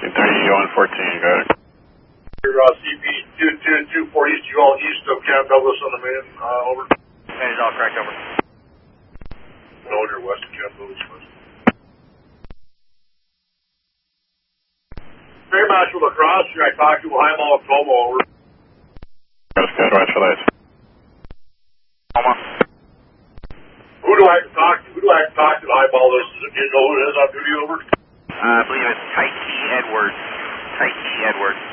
30-114, got it. CP 222 East, you all east of Camp Douglas on the main, over. Main is all correct, over. No, you're west of Camp Douglas, west. Fair Marshal Lacrosse, I talked to Highball of Como, over. Got a schedule, watch for lights. Como. Who do I have to talk to? Who do I have to talk to Highball? Do you know who it is on duty, over? I believe it's Tyke Edwards. Tyke Edwards.